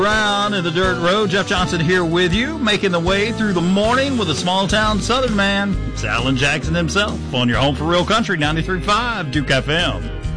Around in the dirt road, Jeff Johnson here with you, making the way through the morning with a small-town southern man. It's Alan Jackson himself on your home for real country, 93.5 Duke FM.